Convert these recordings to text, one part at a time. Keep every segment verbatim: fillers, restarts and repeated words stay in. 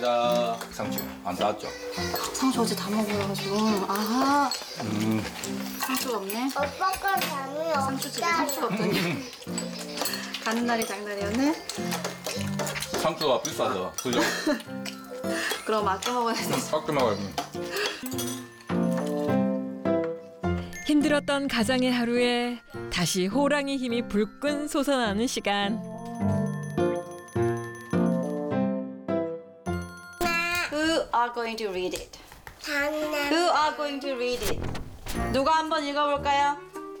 감사합니다. 상추 안 닿았죠? 상추 어제 다 먹어가지고. 아하. 음. 상추가 없네. 오빠 건 잠이 없다. 상추집에 상추가 없더니. 가는 날이 장날이었네. 상추가 비싸서 그죠? 그럼 아껴 먹어야 돼. 아껴 먹어야 돼. 힘들었던 가장의 하루에 다시 호랑이 힘이 불끈 솟아나는 시간. Who are going to read it? 장난. Who are going to read it? 누가 한번 읽어볼까요?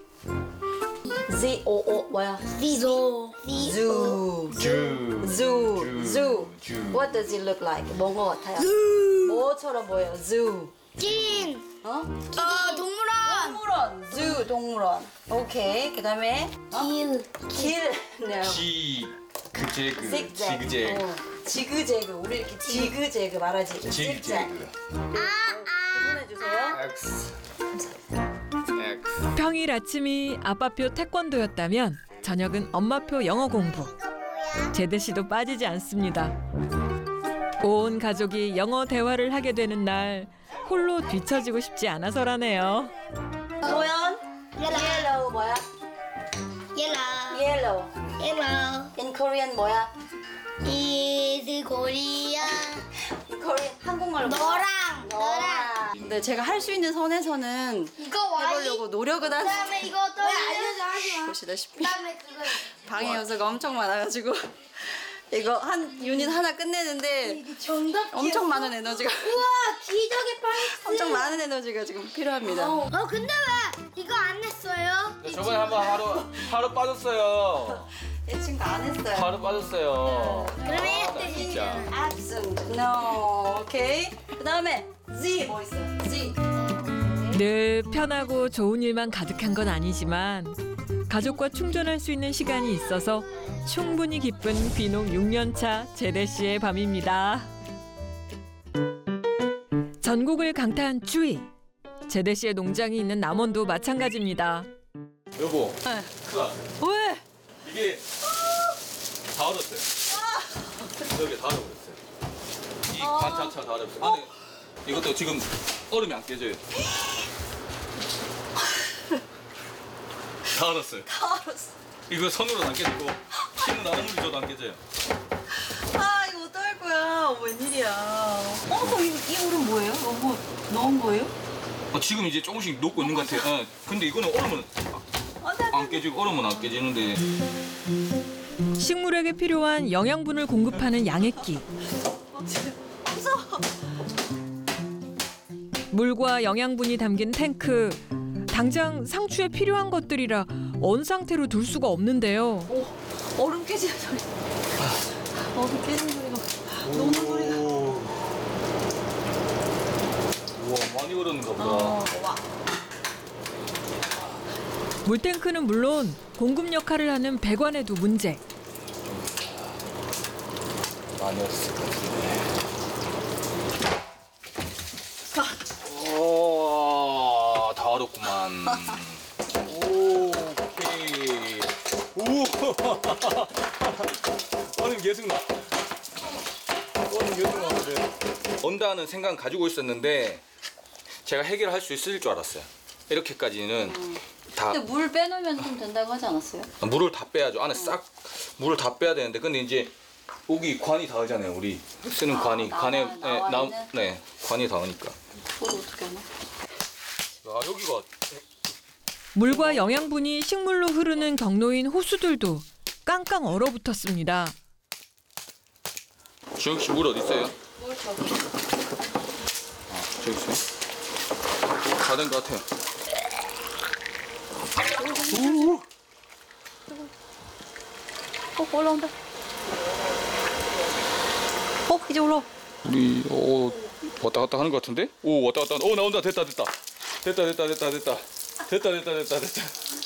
Z O O 뭐야? 비소. Zoo. 주. Zoo. Zoo. 주. What does it look like? 뭔 거 같아요? 뭐처럼 보여요? Zoo. 진. 어? 어 동물원. 동물원. Zoo 동물원. 오케이. 그다음에 길. 길. 네. 지. 그제그. 직잭. 지그재그. 어, 지그재그. 우리 이렇게 지그재그 말하지. 직잭. 지그재그. 구분해 주세요. X. X. 평일 아침이 아빠표 태권도였다면 저녁은 엄마표 영어 공부. 제대 씨도 빠지지 않습니다. 온 가족이 영어 대화를 하게 되는 날 홀로 뒤처지고 싶지 않아서라네요. 소연. Yellow 뭐야? 옐로. Yellow. 옐로. In Korean 뭐야? is 코리아. In Korean 한국말로 뭐야? 너랑. 너랑. 너랑. 근데 제가 할 수 있는 선에서는 이거 와이. 해보려고 노력은 한. 그다음에 이거 또 왜 알려줘 하지 마. 보시다시피 그다음에 그거. 방해 요소가 엄청 많아가지고 이거 한 유닛 하나 끝내는데 정답. 엄청 많은 에너지가 우와 기적의 파이스. 엄청 많은 에너지가 지금 필요합니다. 어 근데 왜 이거 안 냈어요? 저번에 한번 하루 하루 빠졌어요. 이 친구 안 했어요. 하루 빠졌어요. 그러면 아, 나 이때 진짜. Accent. No. 오케이. 그 다음에 Z 뭐 있어요? Z. 늘 편하고 좋은 일만 가득한 건 아니지만 가족과 충전할 수 있는 시간이 있어서 충분히 기쁜 귀농 육 년 차 제대 씨의 밤입니다. 전국을 강타한 추위. 제대 씨의 농장이 있는 남원도 마찬가지입니다. 여보. 네. 크다. 왜? 이게 다 얼었어요. 여기 다 얼어버렸어요. 이 관차차 다 얼었어요. 안에 이것도 지금 얼음이 안 깨져요. 다 얼었어요. 다 알았어. 이거 손으로는 안 깨지고 힘은 아무리 줘도 안 깨져요. 아 이거 어떡할 거야? 웬일이야? 어 그럼 이, 이 얼음 뭐예요? 어, 뭐 넣은 거예요? 어, 지금 이제 조금씩 녹고 있는 것 같아요. 어, 근데 이거는 얼으면 안돼 안 깨지고 얼으면 안 깨지는데 식물에게 필요한 영양분을 공급하는 양액기. 무서워. 물과 영양분이 담긴 탱크. 당장 상추에 필요한 것들이라 언 상태로 둘 수가 없는데요. 오 얼음 깨지는 소리. 얼음 깨지는 소리가. 녹는 소리가. 우와 많이 얼었는가 보다. 어 와. 물탱크는 물론 공급 역할을 하는 배관에도 문제. 많이 얼었을 것 같은데. 오, 다 얼었구만. 오케이. 오, 얼음 계속 나. 얼음 계속 나는데. 언다는 생각 가지고 있었는데 제가 해결할 수 있을 줄 알았어요. 이렇게까지는 다 근데 물 빼놓으면 좀 된다고 하지 않았어요? 물을 다 빼야죠. 안에 싹 물을 다 빼야 되는데 근데 이제 여기 관이 닿으잖아요. 우리 쓰는 관이 나와, 관에 나와 나, 있는? 네 관이 닿으니까. 그걸 어떻게 하나? 아 여기가 물과 영양분이 식물로 흐르는 경로인 호수들도 깡깡 얼어붙었습니다. 주영 씨 물 어디 있어요? 물 저기. 아 저기 있어요. 다 된 것 같아요. 오. 어 올라온다. 어 이제 올라. 우리 오 왔다 갔다 하는 것 같은데? 오 왔다 갔다. 오 나온다. 됐다 됐다. 됐다 됐다 됐다 됐다. 됐다 됐다 됐다 됐다.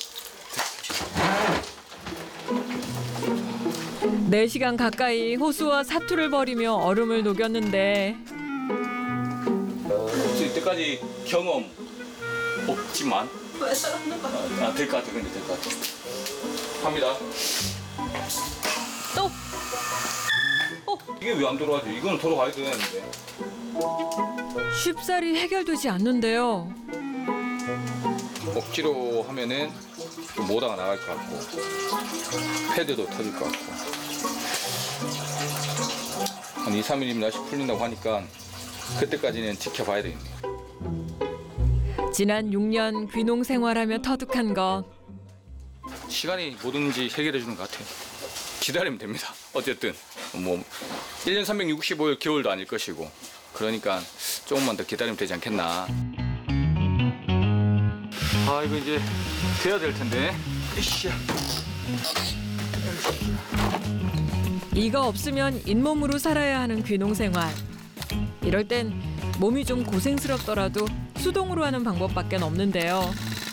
네 시간 가까이 호수와 사투를 벌이며 얼음을 녹였는데 혹시 이때까지 경험 없지만 왜 저러는 거야? 아, 될 것 같아. 근데 될 것 같아. 합니다. 또. 어 이게 왜 안 돌아가지? 이거는 돌아가야 되는데. 쉽사리 해결되지 않는데요. 억지로 하면은 좀 모다가 나갈 것 같고 패드도 터질 것 같고 한 이, 삼 일이면 다시 풀린다고 하니까 그때까지는 지켜봐야 되겠네요. 지난 육 년 귀농 생활하며 터득한 것. 시간이 뭐든지 해결해 주는 것 같아요. 기다리면 됩니다. 어쨌든 뭐 일 년 삼백육십오 일 겨울도 아닐 것이고 그러니까 조금만 더 기다리면 되지 않겠나. 아 이거 이제 돼야 될 텐데. 이씨야. 이거 없으면 잇몸으로 살아야 하는 귀농 생활. 이럴 땐 몸이 좀 고생스럽더라도 수동으로 하는 방법밖에 없는데요.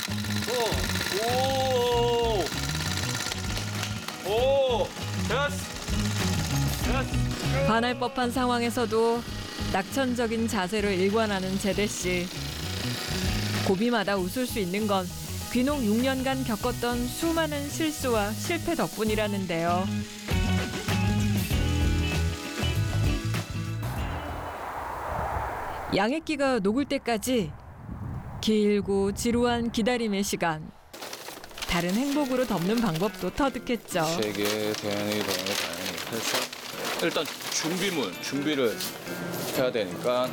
오, 오, 오, 됐어, 됐어. 반할 법한 상황에서도 낙천적인 자세로 일관하는 제대 씨. 고비마다 웃을 수 있는 건 귀농 육 년간 겪었던 수많은 실수와 실패 덕분이라는데요. 양액기가 녹을 때까지 길고 지루한 기다림의 시간. 다른 행복으로 덮는 방법도 터득했죠. 세 개, 대니, 대니, 대니 해서 일단 준비물, 준비를 해야 되니까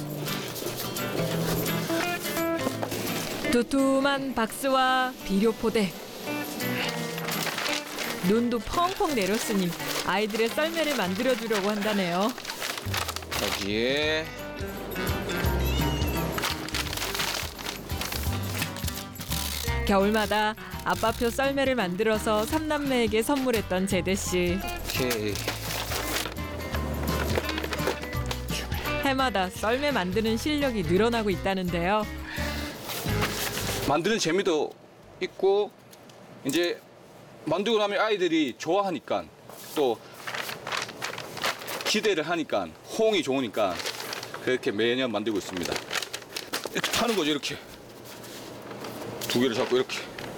두툼한 박스와 비료포대. 눈도 펑펑 내렸으니 아이들의 썰매를 만들어주려고 한다네요. 여기에 겨울마다 아빠표 썰매를 만들어서 삼남매에게 선물했던 제대 씨. 오케이. 해마다 썰매 만드는 실력이 늘어나고 있다는데요. 만드는 재미도 있고 이제 만들고 나면 아이들이 좋아하니까 또 기대를 하니까 호응이 좋으니까 그렇게 매년 만들고 있습니다. 이렇게 타는 거죠. 이렇게 두 개를 잡고 이렇게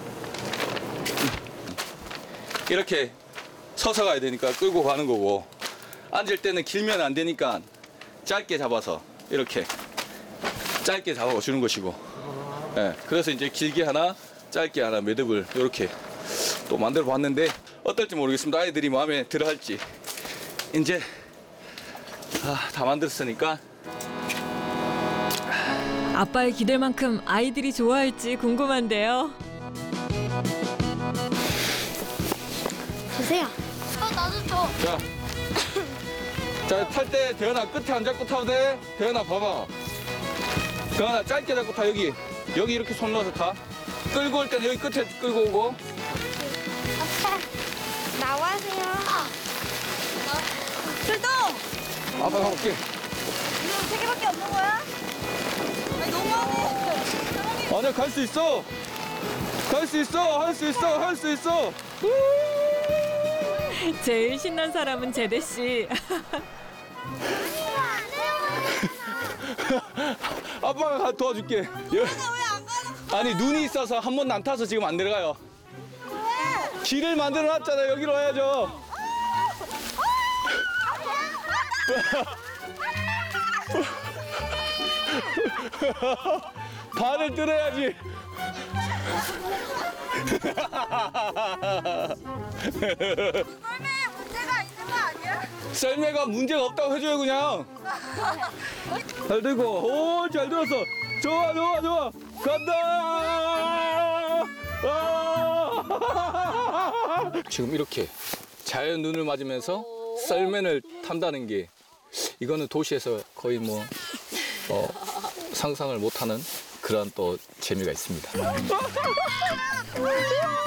이렇게 서서 가야 되니까 끌고 가는 거고 앉을 때는 길면 안 되니까 짧게 잡아서 이렇게 짧게 잡아주는 것이고 예, 그래서 이제 길게 하나 짧게 하나 매듭을 이렇게 또 만들어 봤는데 어떨지 모르겠습니다. 아이들이 마음에 들어 할지. 이제 아, 다 만들었으니까 아빠의 기대만큼 아이들이 좋아할지 궁금한데요. 주세요. 어, 나도 줘. 자, 자, 탈 때 대현아 끝에 안 잡고 타도 돼. 대현아 봐봐. 대현아 짧게 잡고 타. 여기 여기 이렇게 손 넣어서 타. 끌고 올 때는 여기 끝에 끌고 오고. 나와세요. 출동! 아빠 가볼게. 이거 세 개밖에 없는 거야? 아니 너무하네. 아니야 갈 수 있어. 갈 수 있어. 할 수 있어. 할 수 있어. 제일 신난 사람은 제대 씨. 아빠가 가- 도와줄게. 여- 왜안 가는 아니 눈이 있어서 한 번도 안 타서 지금 안 내려가요. 거야? 길을 만들어 놨잖아. 여기로 와야죠. 발을 들어야지. 썰매에 문제가 있는 거 아니야? 썰매가 문제가 없다고 해줘요 그냥. 잘 들고 오잘 들었어. 좋아 좋아 좋아 간다. 아! 지금 이렇게 자연 눈을 맞으면서 썰매를 탄다는 게 이거는 도시에서 거의 뭐 어, 상상을 못하는 그런 또 재미가 있습니다.